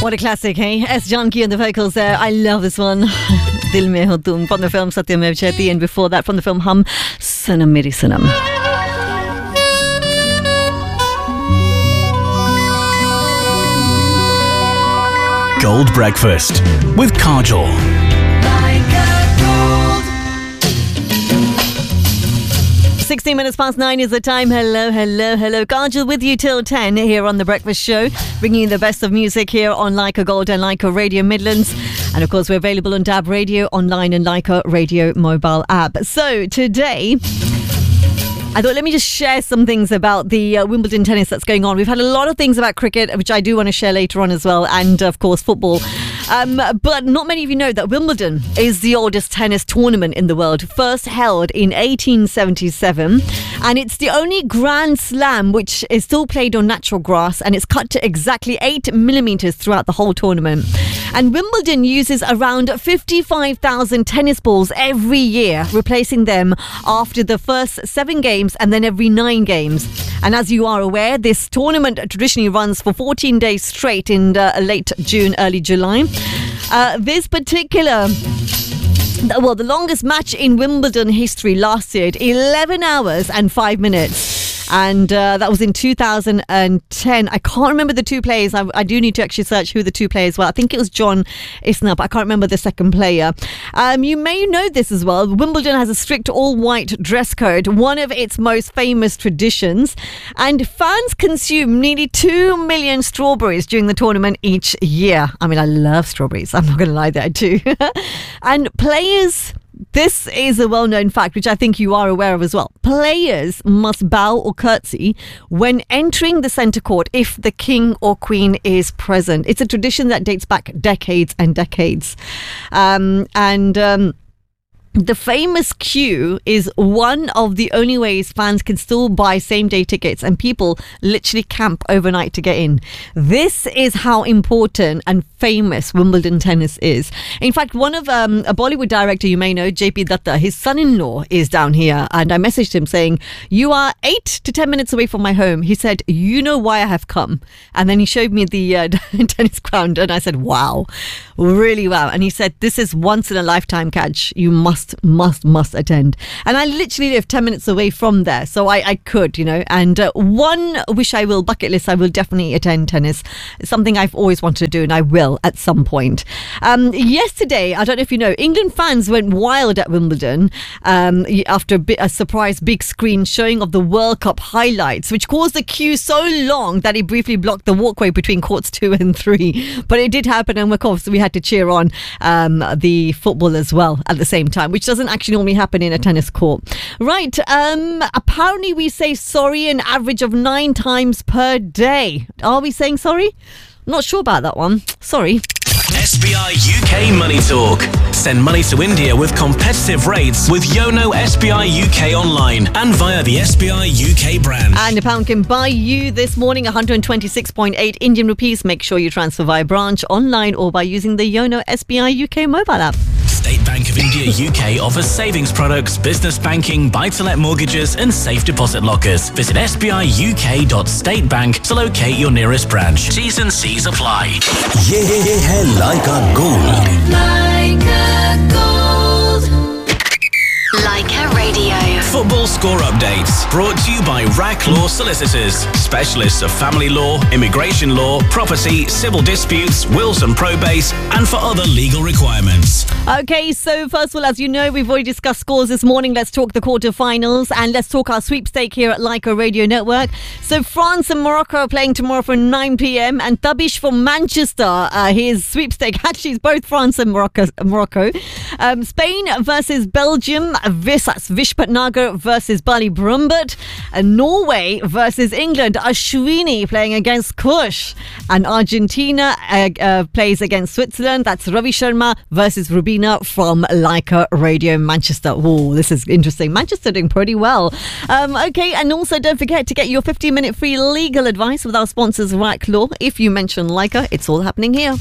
What a classic, hey? S. Janki and the vocals there. I love this one. Dil Mein Ho Tum from the film Satyamev Jayate, and before that from the film Hum, Sanam Meri Sanam. Gold Breakfast with Kajol. 16 minutes past 9 is the time. Hello. Kajol with you till 10 here on The Breakfast Show, bringing you the best of music here on Leica Gold and Leica Radio Midlands. And of course, we're available on DAB Radio, online and Leica Radio mobile app. So today, I thought, let me just share some things about the Wimbledon tennis that's going on. We've had a lot of things about cricket, which I do want to share later on as well, and of course football. But not many of you know that Wimbledon is the oldest tennis tournament in the world, first held in 1877. And it's the only Grand Slam which is still played on natural grass, and it's cut to exactly 8 millimetres throughout the whole tournament. And Wimbledon uses around 55,000 tennis balls every year, replacing them after the first 7 games and then every 9 games. And as you are aware, this tournament traditionally runs for 14 days straight in late June, early July. This particular... Well, the longest match in Wimbledon history lasted 11 hours and 5 minutes. And that was in 2010. I can't remember the two players. I do need to actually search who the two players were. I think it was John Isner, but I can't remember the second player. You may know this as well. Wimbledon has a strict all-white dress code, one of its most famous traditions. And fans consume nearly 2 million strawberries during the tournament each year. I mean, I love strawberries. I'm not going to lie there too. And players... This is a well-known fact, which I think you are aware of as well. Players must bow or curtsy when entering the centre court if the king or queen is present. It's a tradition that dates back decades and decades. The famous queue is one of the only ways fans can still buy same-day tickets, and people literally camp overnight to get in. This is how important and famous Wimbledon tennis is. In fact, one of a Bollywood director you may know, JP Datta, his son-in-law is down here, and I messaged him saying, "You are 8 to 10 minutes away from my home." He said, "You know why I have come?" And then he showed me the tennis ground, and I said, "Wow, really wow." And he said, "This is once in a lifetime catch. You must attend." And I literally live 10 minutes away from there, so I could, you know. And one wish I will, bucket list, I will definitely attend tennis. It's something I've always wanted to do, and I will at some point. Yesterday, I don't know if you know, England fans went wild at Wimbledon after a surprise big screen showing of the World Cup highlights, which caused the queue so long that it briefly blocked the walkway between courts 2 and 3. But it did happen, and of course we had to cheer on the football as well at the same time, which doesn't actually normally happen in a tennis court. Right, apparently we say sorry an average of 9 times per day. Are we saying sorry? Not sure about that one. Sorry. SBI UK Money Talk. Send money to India with competitive rates with Yono SBI UK online and via the SBI UK branch. And a pound can buy you this morning 126.8 Indian rupees. Make sure you transfer via branch, online, or by using the Yono SBI UK mobile app. State Bank of India UK offers savings products, business banking, buy-to-let mortgages and safe deposit lockers. Visit sbiuk.statebank to locate your nearest branch. T's and C's apply. ये है Leica Gold. Leica Gold. Leica Radio. Football score updates brought to you by RAC Law Solicitors, specialists of family law, immigration law, property, civil disputes, wills and probate, and for other legal requirements. Okay, so first of all, as you know, we've already discussed scores this morning. Let's talk the quarterfinals, and let's talk our sweepstake here at Leica Radio Network. So France and Morocco are playing tomorrow from 9 p.m. and Tabish from Manchester, his sweepstake actually is both France and Morocco. Spain versus Belgium, Vishpatnagar versus Bali Brumbert, and Norway versus England, Ashwini playing against Kush, and Argentina plays against Switzerland. That's Ravi Sharma versus Rubina from Leica Radio Manchester. Oh, this is interesting. Manchester doing pretty well. Okay, and also don't forget to get your 15-minute free legal advice with our sponsors RAC Law. If you mention Leica, it's all happening here.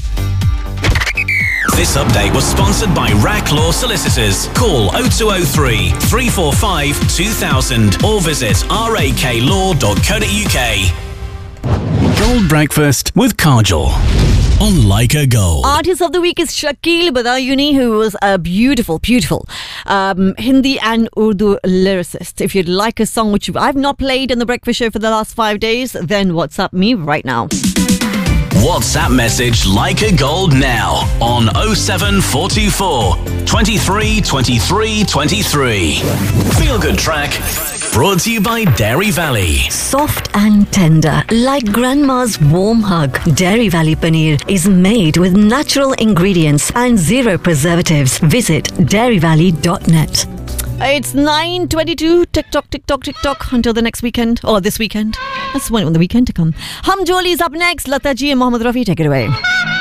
This update was sponsored by RAC Law Solicitors. Call 0203 345 2000 or visit raklaw.co.uk. Gold Breakfast with Kajol on Leica Gold. Artist of the week is Shakil Badayuni, who was a beautiful Hindi and Urdu lyricist. If you'd like a song which I've not played in the breakfast show for the last 5 days, then WhatsApp me right now. WhatsApp message Leica Gold now on 07424 23 23 23. Feel good track. Brought to you by Dairy Valley. Soft and tender, like grandma's warm hug. Dairy Valley Paneer is made with natural ingredients and zero preservatives. Visit dairyvalley.net. It's 9:22. TikTok. Until the next weekend. Or this weekend. Let's wait on the weekend to come. Hum Joli is up next. Lata Ji and Mohammed Rafi, take it away.